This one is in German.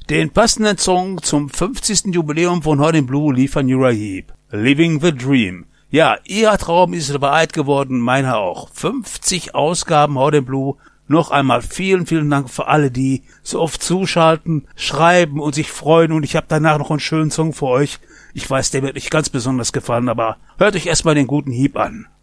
Den passenden Song zum 50. Jubiläum von Hot in Blue liefern Uriah Heep. Living the Dream. Ja, ihr Traum ist Wahrheit geworden, meiner auch. 50 Ausgaben Hot in Blue. Noch einmal vielen, vielen Dank für alle, die so oft zuschalten, schreiben und sich freuen. Und ich habe danach noch einen schönen Song für euch. Ich weiß, der wird euch ganz besonders gefallen, aber hört euch erstmal den guten Heep an.